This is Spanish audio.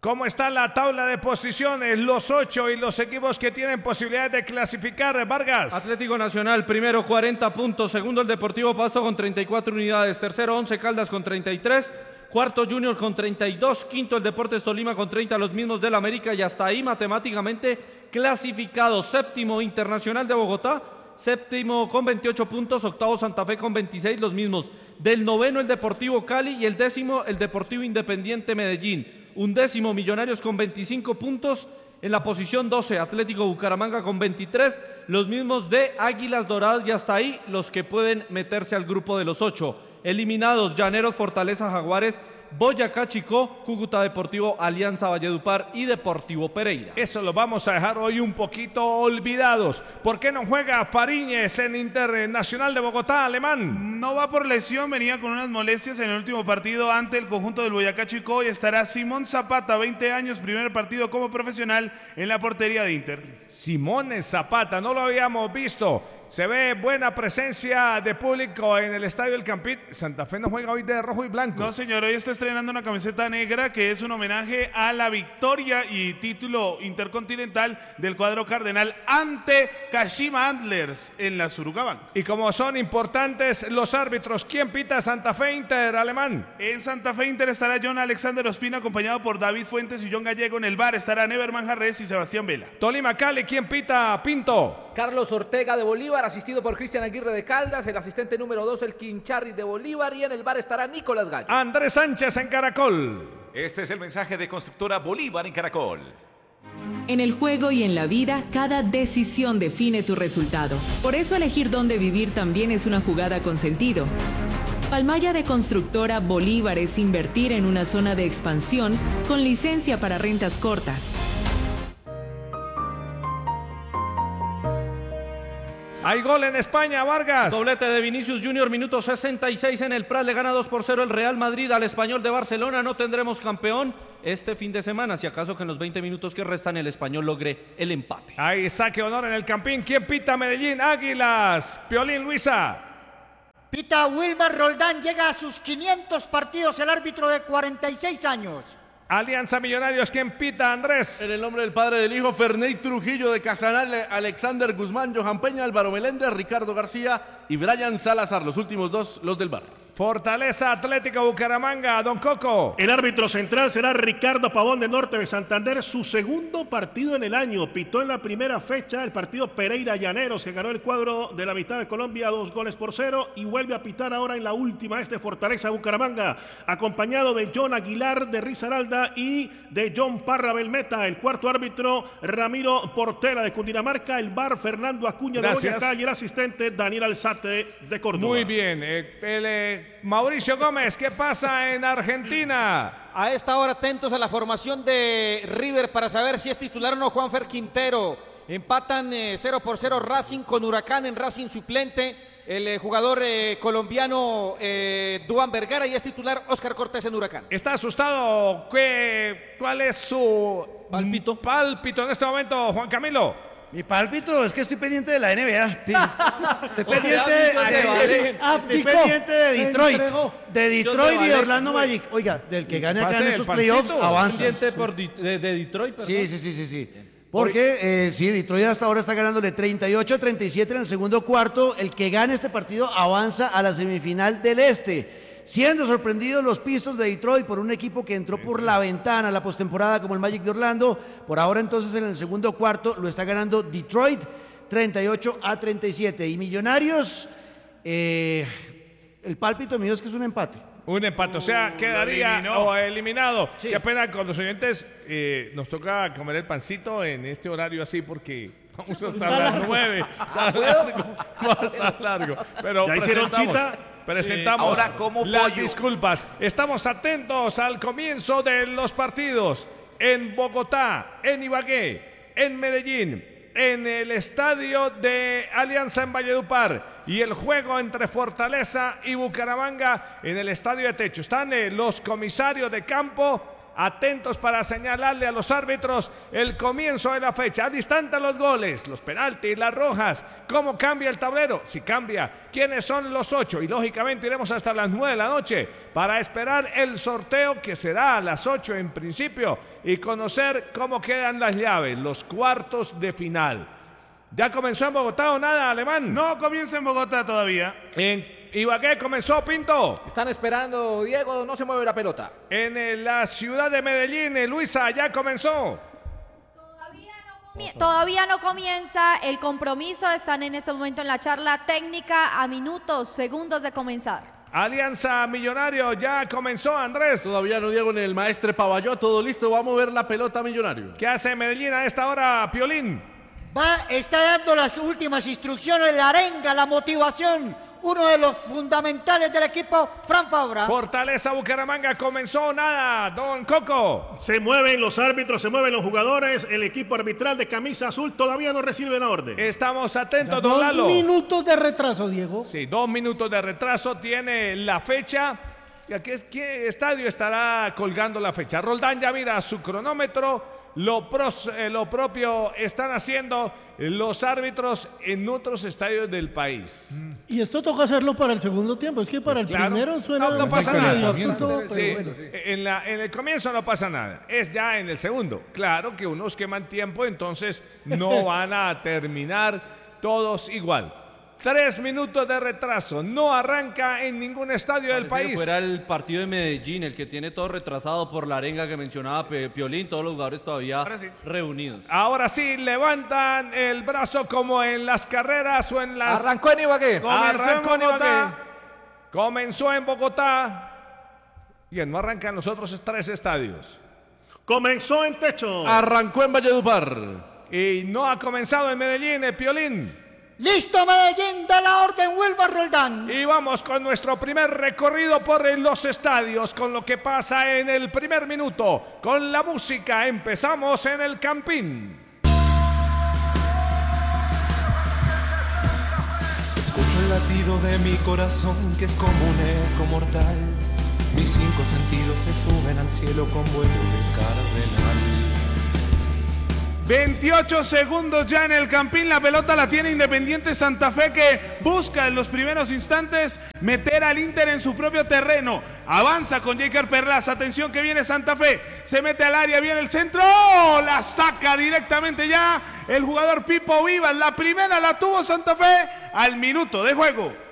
¿Cómo está la tabla de posiciones? Los 8 y los equipos que tienen posibilidades de clasificar, Vargas. Atlético Nacional, primero 40 puntos. Segundo el Deportivo Pasto con 34 unidades. Tercero 11 Caldas con 33. Cuarto Junior con 32. Quinto el Deportes Tolima con 30, los mismos del América. Y hasta ahí matemáticamente clasificado. Séptimo Internacional de Bogotá. Séptimo con 28 puntos. Octavo Santa Fe con 26, los mismos del noveno el Deportivo Cali. Y el décimo el Deportivo Independiente Medellín. Undécimo Millonarios con 25 puntos. En la posición 12 Atlético Bucaramanga con 23, los mismos de Águilas Doradas, y hasta ahí los que pueden meterse al grupo de los 8. Eliminados: Llaneros, Fortaleza, Jaguares, Boyacá Chicó, Cúcuta Deportivo, Alianza Valledupar y Deportivo Pereira. Eso lo vamos a dejar hoy un poquito olvidados. ¿Por qué no juega Fariñez en Internacional de Bogotá, Alemán? No va por lesión, venía con unas molestias en el último partido ante el conjunto del Boyacá Chicó, y estará Simón Zapata, 20 años, primer partido como profesional en la portería de Inter. Simón Zapata, no lo habíamos visto. Se ve buena presencia de público en el Estadio El Campín. Santa Fe no juega hoy de rojo y blanco. No, señor, hoy está estrenando una camiseta negra que es un homenaje a la victoria y título intercontinental del cuadro cardenal ante Kashima Antlers en la Surugabank. Y como son importantes los árbitros, ¿quién pita Santa Fe Inter, Alemán? En Santa Fe Inter estará John Alexander Ospina, acompañado por David Fuentes y John Gallego. En el bar estará Neverman Jarrés y Sebastián Vela. Tolima Cali, ¿quién pita Pinto? Carlos Ortega de Bolívar, asistido por Cristian Aguirre de Caldas, el asistente número 2, el Quincharri de Bolívar, y en el bar estará Nicolás Gallo. Andrés Sánchez en Caracol. Este es el mensaje de Constructora Bolívar en Caracol. En el juego y en la vida, cada decisión define tu resultado. Por eso elegir dónde vivir también es una jugada con sentido. Palmaya de Constructora Bolívar es invertir en una zona de expansión con licencia para rentas cortas. Hay gol en España, Vargas. Doblete de Vinicius Junior, minuto 66 en el Prat. Le gana 2-0 el Real Madrid al Español de Barcelona. No tendremos campeón este fin de semana, si acaso que en los 20 minutos que restan el Español logre el empate. Hay saque honor en el Campín. ¿Quién pita Medellín? Águilas. Piolín Luisa. Pita Wilmar Roldán, llega a sus 500 partidos, el árbitro de 46 años. Alianza Millonarios, ¿quién pita, Andrés? En el nombre del Padre, del Hijo, Ferney Trujillo de Casanal, Alexander Guzmán, Johan Peña, Álvaro Meléndez, Ricardo García y Brian Salazar, los últimos dos, los del bar. Fortaleza Atlético Bucaramanga, Don Coco. El árbitro central será Ricardo Pavón de Norte de Santander, su segundo partido en el año. Pitó en la primera fecha el partido Pereira Llaneros, que ganó el cuadro de la mitad de Colombia 2-0, y vuelve a pitar ahora en la última Fortaleza Bucaramanga, acompañado de John Aguilar de Risaralda y de John Parra Belmeta. El cuarto árbitro, Ramiro Portela de Cundinamarca, el bar Fernando Acuña de Boyacá y el asistente Daniel Alzate de Córdoba. Muy bien, Mauricio Gómez, ¿qué pasa en Argentina? A esta hora atentos a la formación de River para saber si es titular o no Juanfer Quintero. Empatan 0-0 Racing con Huracán, en Racing suplente el jugador colombiano Duván Vergara, y es titular Oscar Cortés en Huracán. ¿Está asustado? ¿Cuál es su pálpito en este momento, Juan Camilo? Mi pálpito es que estoy pendiente de la NBA. Estoy pendiente de Detroit. De Detroit y de Orlando Magic. Oiga, del que gane acá en estos playoffs, avanza. De Detroit, perdón. Sí. Porque sí, Detroit hasta ahora está ganándole 38-37 en el segundo cuarto. El que gane este partido avanza a la semifinal del Este. Siendo sorprendidos los Pistons de Detroit por un equipo que entró por la ventana a la postemporada como el Magic de Orlando. Por ahora entonces en el segundo cuarto lo está ganando Detroit 38-37. Y Millonarios, el pálpito mío es que es un empate. Un empate, o sea, quedaría eliminado. Sí. Qué pena con los oyentes, nos toca comer el pancito en este horario así porque vamos hasta las 9. Está largo. Pero ya hicieron chita. Presentamos ahora como las pollo. Disculpas. Estamos atentos al comienzo de los partidos en Bogotá, en Ibagué, en Medellín, en el estadio de Alianza en Valledupar, y el juego entre Fortaleza y Bucaramanga en el estadio de techo. Están los comisarios de campo Atentos para señalarle a los árbitros el comienzo de la fecha. Distantes los goles, los penaltis, las rojas. ¿Cómo cambia el tablero? Si cambia, ¿quiénes son los 8? Y lógicamente iremos hasta las 9 de la noche para esperar el sorteo que será a las 8 en principio y conocer cómo quedan las llaves, los cuartos de final. ¿Ya comenzó en Bogotá o nada, Alemán? No comienza en Bogotá todavía. En Ibagué comenzó, Pinto. Están esperando, Diego, no se mueve la pelota. En la ciudad de Medellín, Luisa, ya comenzó. Todavía no comienza el compromiso, están en este momento en la charla técnica a minutos, segundos de comenzar. Alianza Millonario, ya comenzó, Andrés. Todavía no, Diego, en el Maestre Pavalló, todo listo, va a mover la pelota Millonario. ¿Qué hace Medellín a esta hora, Piolín? Está dando las últimas instrucciones, la arenga, la motivación. Uno de los fundamentales del equipo, Fran Fabra. Fortaleza Bucaramanga comenzó, nada, don Coco. Se mueven los árbitros, se mueven los jugadores. El equipo arbitral de camisa azul todavía no recibe la orden. Estamos atentos, don Lalo. 2 minutos de retraso, Diego. Sí, 2 minutos de retraso tiene la fecha. ¿Y a qué estadio estará colgando la fecha? Roldán ya mira su cronómetro. Lo propio están haciendo los árbitros en otros estadios del país. Y esto toca hacerlo para el segundo tiempo. Es que para el primero suena no pasa nada. absurdo, Sí, pero bueno. en el comienzo no pasa nada. Es ya en el segundo. Claro que unos queman tiempo, entonces no van a terminar todos igual. 3 minutos de retraso. No arranca en ningún estadio del país. Que fuera el partido de Medellín, el que tiene todo retrasado por la arenga que mencionaba Piolín, todos los jugadores todavía reunidos. Ahora sí, levantan el brazo como en las carreras o en las... Arrancó en Ibagué. Comenzó en Bogotá. Bien, no arrancan los otros 3 estadios. Comenzó en Techo. Arrancó en Valledupar. Y no ha comenzado en Medellín, Piolín. Listo, Medellín, da la orden, Wilmar Roldán. Y vamos con nuestro primer recorrido por los estadios, con lo que pasa en el primer minuto. Con la música empezamos en el Campín. Escucho el latido de mi corazón, que es como un eco mortal. Mis 5 sentidos se suben al cielo con vuelo de cardenal. 28 segundos ya en el Campín, la pelota la tiene Independiente Santa Fe, que busca en los primeros instantes meter al Inter en su propio terreno. Avanza con Jaker Perlas, atención que viene Santa Fe, se mete al área, viene el centro, ¡oh! La saca directamente ya el jugador Pipo Vivas. La primera la tuvo Santa Fe al minuto de juego.